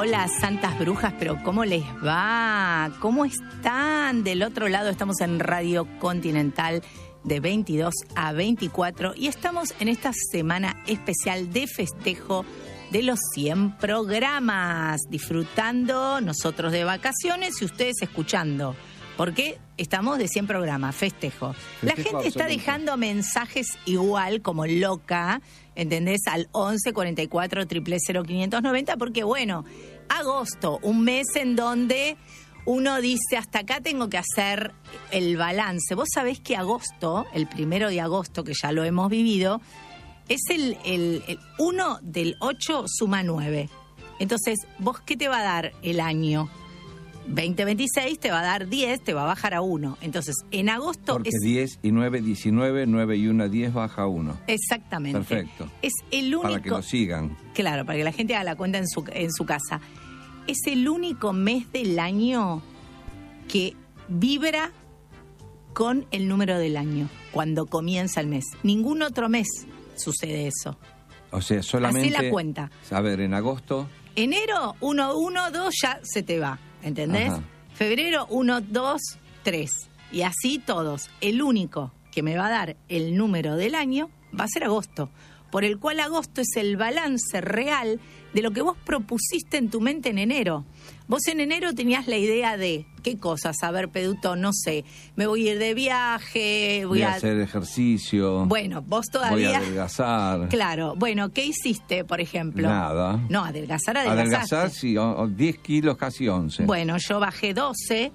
Hola, santas brujas, pero ¿cómo les va? ¿Cómo están? Del otro lado estamos en Radio Continental de 22 a 24 y estamos en esta semana especial de festejo de los 100 programas, disfrutando nosotros de vacaciones y ustedes escuchando, porque estamos de 100 programas, festejo. La gente está dejando mensajes igual, como loca, ¿entendés? Al 11 44 000 590, porque bueno, agosto, un mes en donde uno dice, hasta acá tengo que hacer el balance. Vos sabés que agosto, el 1 de agosto, que ya lo hemos vivido, es el 1 del 8 suma 9. Entonces, ¿vos qué te va a dar el año? 2026 te va a dar 10, te va a bajar a 1. Entonces, en agosto... Porque 10 y 9, 19, 9 y 1, 10 baja a 1. Exactamente. Perfecto. Es el único... Para que lo sigan. Claro, para que la gente haga la cuenta en su casa. Es el único mes del año que vibra con el número del año, cuando comienza el mes. Ningún otro mes sucede eso. O sea, solamente... Hacé la cuenta. A ver, en agosto... Enero, 1, 1, 2, ya se te va. ¿Entendés? Ajá. Febrero, 1, 2, 3. Y así todos. El único que me va a dar el número del año va a ser agosto. Por el cual agosto es el balance real de lo que vos propusiste en tu mente en enero. Vos en enero tenías la idea de, ¿qué cosas? A ver, Peduto, no sé, me voy a ir de viaje, voy a hacer ejercicio. Bueno, vos todavía... Voy a adelgazar. Claro, bueno, ¿qué hiciste, por ejemplo? Nada. No, adelgazar, Adelgazar, sí, 10 kilos, casi 11. Bueno, yo bajé 12,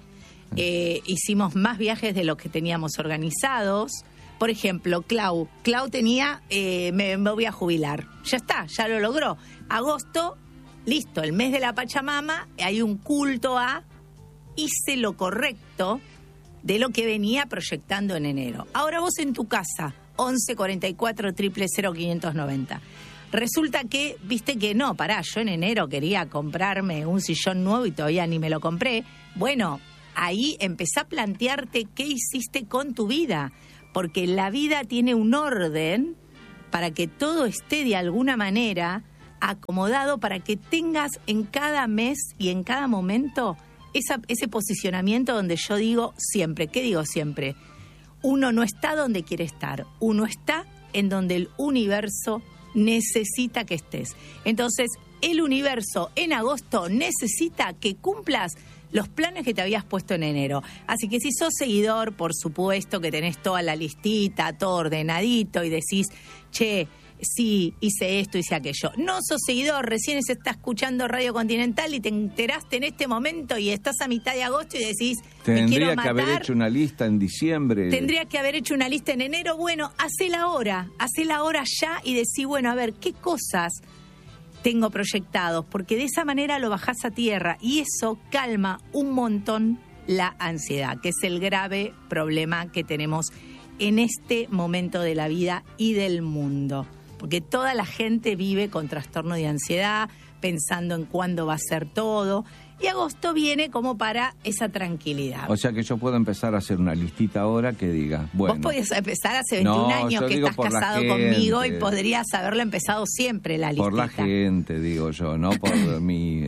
hicimos más viajes de los que teníamos organizados. Por ejemplo, Clau tenía, me voy a jubilar. Ya está, ya lo logró. Agosto, listo, el mes de la Pachamama, hay un culto a, hice lo correcto de lo que venía proyectando en enero. Ahora vos en tu casa, 11 44 000 590. Resulta que, viste que no, pará, yo en enero quería comprarme un sillón nuevo y todavía ni me lo compré. Bueno, ahí empezá a plantearte qué hiciste con tu vida. Porque la vida tiene un orden para que todo esté de alguna manera acomodado, para que tengas en cada mes y en cada momento ese posicionamiento donde yo digo siempre, ¿qué digo siempre? Uno no está donde quiere estar, uno está en donde el universo necesita que estés. Entonces, el universo en agosto necesita que cumplas los planes que te habías puesto en enero. Así que si sos seguidor, por supuesto que tenés toda la listita, todo ordenadito y decís, che, sí, hice esto, hice aquello. No sos seguidor, recién se está escuchando Radio Continental y te enteraste en este momento y estás a mitad de agosto y decís, me quiero matar. Tendría que haber hecho una lista en diciembre. Tendría que haber hecho una lista en enero. Bueno, hacela ahora ya y decí, bueno, a ver, ¿qué cosas tengo proyectados? Porque de esa manera lo bajás a tierra y eso calma un montón la ansiedad, que es el grave problema que tenemos en este momento de la vida y del mundo. Porque toda la gente vive con trastorno de ansiedad, pensando en cuándo va a ser todo. Y agosto viene como para esa tranquilidad. O sea que yo puedo empezar a hacer una listita ahora que diga, bueno... Vos podías empezar hace 21 años que estás casado conmigo y podrías haberlo empezado siempre la listita. Por la gente, digo yo, no por mí.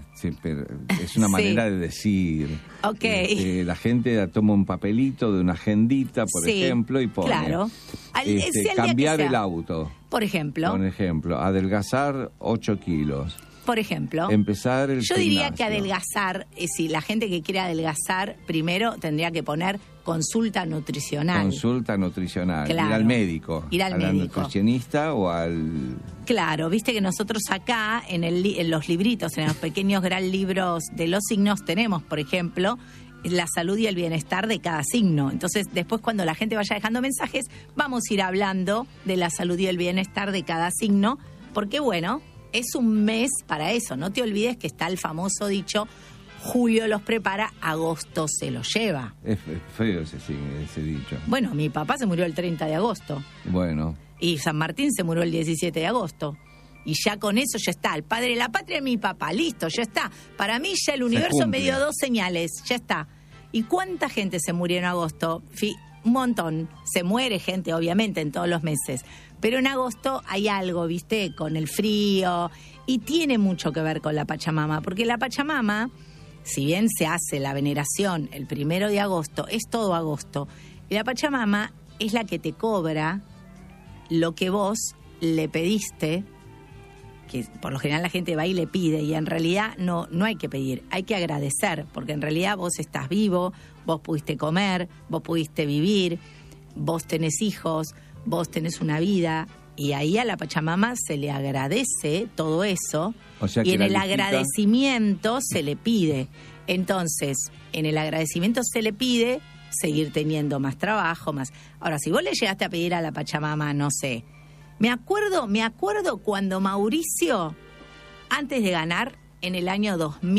Es una manera de decir. Ok. La gente toma un papelito de una agendita, por ejemplo, y pone... Claro. Cambiar el auto. Por ejemplo, adelgazar 8 kilos. Por ejemplo, empezar el yo diría que adelgazar, si la gente que quiere adelgazar, primero tendría que poner consulta nutricional. Claro. Ir al médico. Nutricionista o al... Claro, viste que nosotros acá en los libritos, en los pequeños gran libros de los signos, tenemos, por ejemplo, la salud y el bienestar de cada signo. Entonces, después cuando la gente vaya dejando mensajes, vamos a ir hablando de la salud y el bienestar de cada signo, porque bueno, es un mes para eso. No te olvides que está el famoso dicho, julio los prepara, agosto se los lleva. Es feo ese dicho. Bueno, mi papá se murió el 30 de agosto. Bueno. Y San Martín se murió el 17 de agosto. Y ya con eso ya está. El padre de la patria es mi papá. Listo, ya está. Para mí ya el universo me dio 2 señales. Ya está. ¿Y cuánta gente se murió en agosto? un montón. Se muere gente, obviamente, en todos los meses. Pero en agosto hay algo, ¿viste? Con el frío. Y tiene mucho que ver con la Pachamama. Porque la Pachamama, si bien se hace la veneración el 1 de agosto, es todo agosto. Y la Pachamama es la que te cobra lo que vos le pediste, que por lo general la gente va y le pide, y en realidad no hay que pedir, hay que agradecer, porque en realidad vos estás vivo, vos pudiste comer, vos pudiste vivir, vos tenés hijos, vos tenés una vida, y ahí a la Pachamama se le agradece todo eso, o sea que y en el agradecimiento se le pide. Entonces, en el agradecimiento se le pide seguir teniendo más trabajo, más. Ahora, si vos le llegaste a pedir a la Pachamama, no sé, me acuerdo cuando Mauricio, antes de ganar, en el año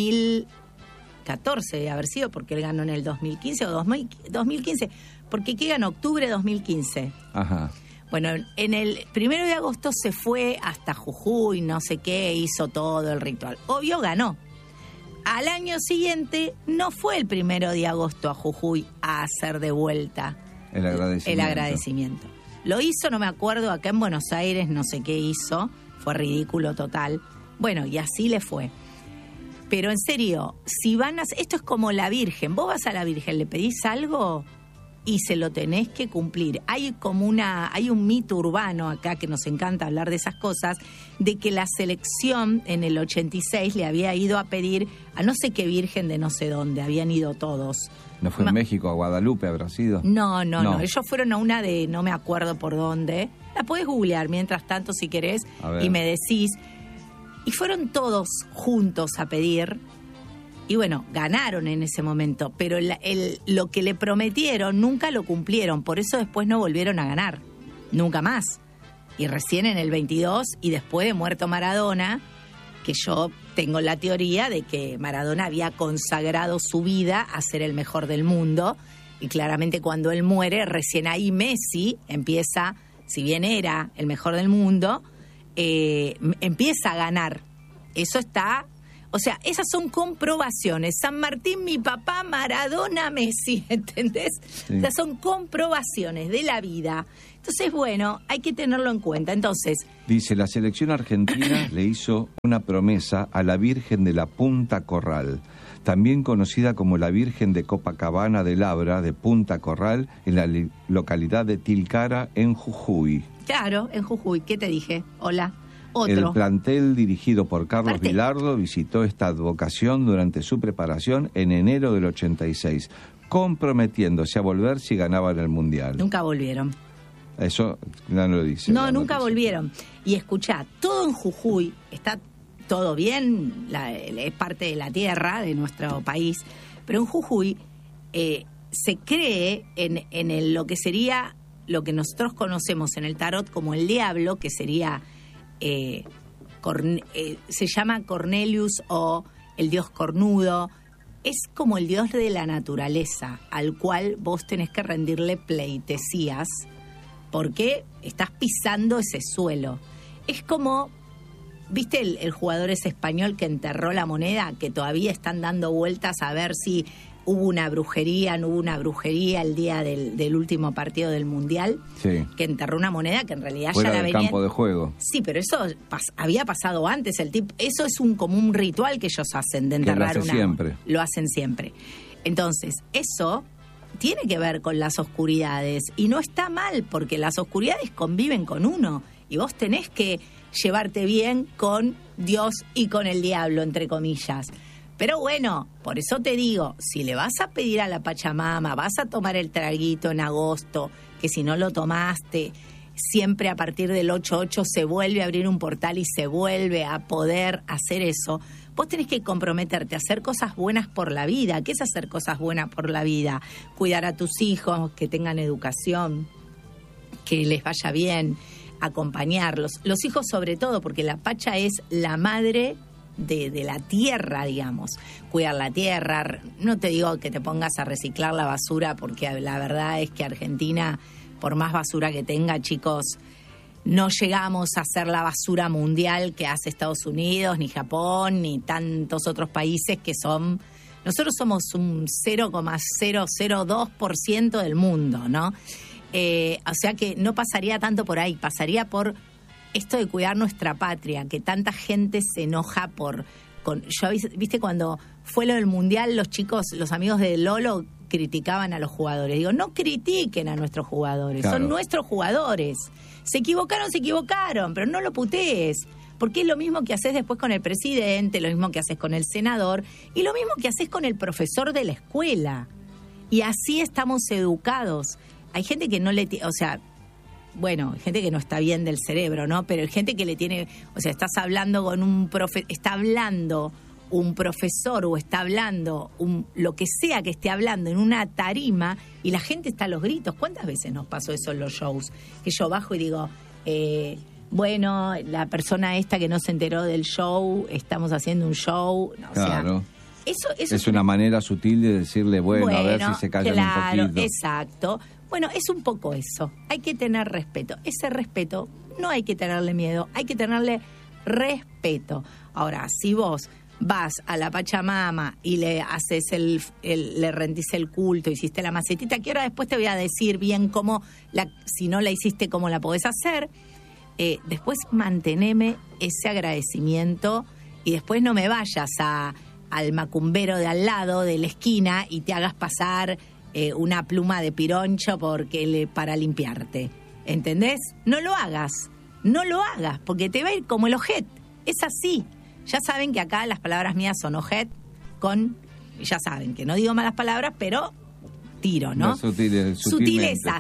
2014 de haber sido, porque él ganó en el 2015 o 2015, porque ¿qué ganó? Octubre de 2015. Ajá. Bueno, en el 1 de agosto se fue hasta Jujuy, no sé qué, hizo todo el ritual. Obvio, ganó. Al año siguiente no fue el 1 de agosto a Jujuy a hacer de vuelta el agradecimiento. Lo hizo, no me acuerdo, acá en Buenos Aires, no sé qué hizo, fue ridículo total. Bueno, y así le fue. Pero en serio, si van a... Esto es como la Virgen, vos vas a la Virgen, le pedís algo y se lo tenés que cumplir. Hay un mito urbano acá, que nos encanta hablar de esas cosas, de que la selección en el 86 le había ido a pedir a no sé qué virgen de no sé dónde, habían ido todos. ¿No fue en México, a Guadalupe habrá sido? No. Ellos fueron a una de no me acuerdo por dónde. La podés googlear mientras tanto si querés y me decís. Y fueron todos juntos a pedir. Y bueno, ganaron en ese momento, pero lo que le prometieron nunca lo cumplieron, por eso después no volvieron a ganar, nunca más. Y recién en el 22, y después de muerto Maradona, que yo tengo la teoría de que Maradona había consagrado su vida a ser el mejor del mundo, y claramente cuando él muere, recién ahí Messi empieza, si bien era el mejor del mundo, empieza a ganar. Eso está... O sea, esas son comprobaciones. San Martín, mi papá, Maradona, Messi, ¿entendés? Sí. O sea, son comprobaciones de la vida. Entonces, bueno, hay que tenerlo en cuenta. Entonces... Dice, la selección argentina le hizo una promesa a la Virgen de la Punta Corral, también conocida como la Virgen de Copacabana de Labra, de Punta Corral, en la localidad de Tilcara, en Jujuy. Claro, en Jujuy. ¿Qué te dije? Hola. Otro. El plantel dirigido por Carlos Vilardo visitó esta advocación durante su preparación en enero del 86, comprometiéndose a volver si ganaban el Mundial. Nunca volvieron. Eso no lo dice. No, nunca volvieron. Y escuchá, todo en Jujuy, está todo bien, es parte de la tierra de nuestro país, pero en Jujuy se cree en lo que sería, lo que nosotros conocemos en el tarot como el diablo, que sería... se llama Cornelius o el dios cornudo. Es como el dios de la naturaleza, al cual vos tenés que rendirle pleitesías porque estás pisando ese suelo. Es como, ¿viste el jugador ese español que enterró la moneda? Que todavía están dando vueltas a ver si hubo una brujería, no hubo una brujería el día del último partido del Mundial, sí, que enterró una moneda que en realidad fuera ya la del venía... campo de juego. Sí, pero eso había pasado antes. Eso es como un ritual que ellos hacen de enterrar una... Siempre. Lo hacen siempre. Entonces, eso tiene que ver con las oscuridades y no está mal porque las oscuridades conviven con uno y vos tenés que llevarte bien con Dios y con el diablo, entre comillas. Pero bueno, por eso te digo, si le vas a pedir a la Pachamama, vas a tomar el traguito en agosto, que si no lo tomaste, siempre a partir del 8/8 se vuelve a abrir un portal y se vuelve a poder hacer eso, vos tenés que comprometerte a hacer cosas buenas por la vida. ¿Qué es hacer cosas buenas por la vida? Cuidar a tus hijos, que tengan educación, que les vaya bien, acompañarlos. Los hijos sobre todo, porque la Pacha es la madre de la tierra, digamos. Cuidar la tierra. No te digo que te pongas a reciclar la basura, porque la verdad es que Argentina, por más basura que tenga, chicos, no llegamos a hacer la basura mundial que hace Estados Unidos, ni Japón, ni tantos otros países que son Nosotros somos un 0,002% del mundo, ¿no? O sea que no pasaría tanto por ahí, pasaría por esto de cuidar nuestra patria, que tanta gente se enoja viste, cuando fue lo del Mundial, los chicos, los amigos de Lolo criticaban a los jugadores. Digo, no critiquen a nuestros jugadores, claro. Son nuestros jugadores. Se equivocaron, pero no lo putees. Porque es lo mismo que haces después con el presidente, lo mismo que haces con el senador y lo mismo que haces con el profesor de la escuela. Y así estamos educados. Hay gente que no le... O sea, bueno, hay gente que no está bien del cerebro, ¿no? Pero hay gente que le tiene... O sea, estás hablando con un está hablando un profesor o está hablando lo que sea que esté hablando en una tarima y la gente está a los gritos. ¿Cuántas veces nos pasó eso en los shows? Que yo bajo y digo... bueno, la persona esta que no se enteró del show, estamos haciendo un show. No, claro. O sea, eso es una manera sutil de decirle, bueno, a ver si se callan un poquito. Exacto. Bueno, es un poco eso. Hay que tener respeto. Ese respeto no hay que tenerle miedo, hay que tenerle respeto. Ahora, si vos vas a la Pachamama y le haces le rendís el culto, hiciste la macetita, que ahora después te voy a decir bien cómo, si no la hiciste, cómo la podés hacer. Después manteneme ese agradecimiento y después no me vayas al macumbero de al lado, de la esquina, y te hagas pasar una pluma de pironcho para limpiarte. ¿Entendés? No lo hagas, porque te va a ir como el ojete. Es así. Ya saben que acá las palabras mías son ojete ya saben que no digo malas palabras, pero tiro, ¿no? Sutilezas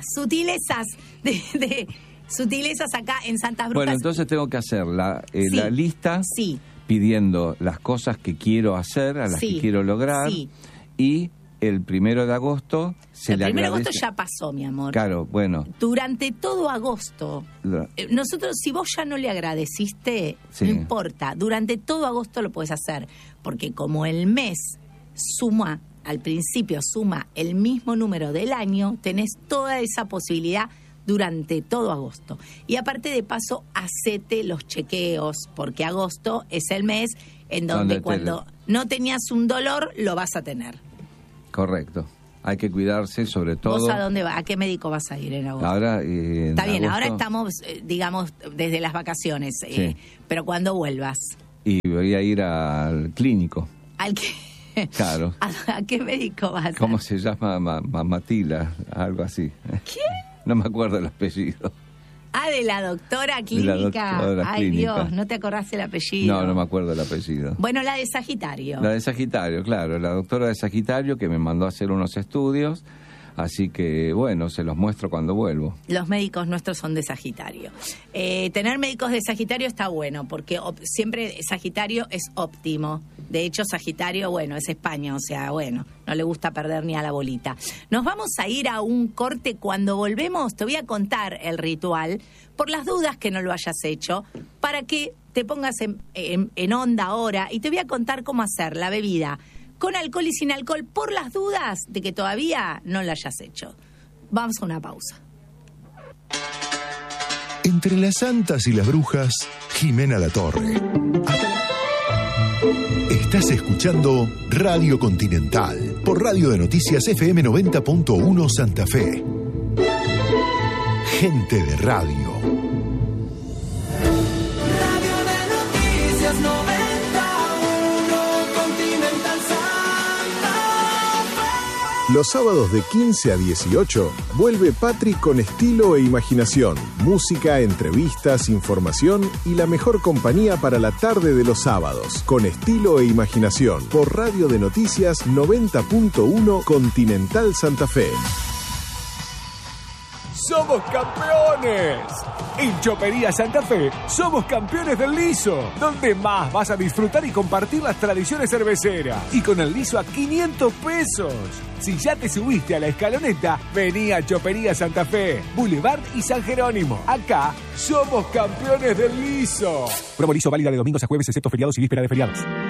sutilezas acá en Santas Brujas. Bueno, entonces tengo que hacer la lista, sí, pidiendo las cosas que quiero hacer, a las que quiero lograr, sí. Y el 1 de agosto se le agradece. El 1 de agosto ya pasó, mi amor. Claro, bueno. Durante todo agosto, nosotros, si vos ya no le agradeciste, sí, no importa, durante todo agosto lo podés hacer, porque como el mes al principio suma el mismo número del año, tenés toda esa posibilidad durante todo agosto. Y aparte de paso, hacete los chequeos, porque agosto es el mes en donde cuando no tenías un dolor, lo vas a tener. Correcto. Hay que cuidarse sobre todo. ¿Vos a dónde vas? ¿A qué médico vas a ir en agosto? Ahora, está bien, ahora estamos, digamos, desde las vacaciones, sí, pero cuando vuelvas. Y voy a ir al clínico. ¿Al qué? Claro. ¿A qué médico vas? ¿Cómo se llama? Matila, algo así. ¿Qué? No me acuerdo el apellido. De la doctora clínica. Ay, clínica. Dios, ¿no te acordás el apellido? No me acuerdo el apellido. Bueno, la de Sagitario. La de Sagitario, claro. La doctora de Sagitario que me mandó a hacer unos estudios. Así que, bueno, se los muestro cuando vuelvo. Los médicos nuestros son de Sagitario. Tener médicos de Sagitario está bueno, porque siempre Sagitario es óptimo. De hecho, Sagitario, bueno, es España, o sea, bueno, no le gusta perder ni a la bolita. Nos vamos a ir a un corte. Cuando volvemos te voy a contar el ritual, por las dudas que no lo hayas hecho, para que te pongas en onda ahora, y te voy a contar cómo hacer la bebida con alcohol y sin alcohol, por las dudas de que todavía no la hayas hecho. Vamos a una pausa. Entre las santas y las brujas, Jimena Latorre. Estás escuchando Radio Continental, por Radio de Noticias FM 90.1 Santa Fe. Gente de radio. Radio de Noticias 90. Los sábados de 15 a 18 vuelve Patri con estilo e imaginación, música, entrevistas, información y la mejor compañía para la tarde de los sábados. Con estilo e imaginación por Radio de Noticias 90.1 Continental Santa Fe. ¡Somos campeones! En Chopería Santa Fe somos campeones del liso, donde más vas a disfrutar y compartir las tradiciones cerveceras. Y con el liso a 500 pesos. Si ya te subiste a la escaloneta, vení a Chopería Santa Fe, Boulevard y San Jerónimo. Acá somos campeones del liso. Promo liso válida de domingos a jueves, excepto feriados y vísperas de feriados.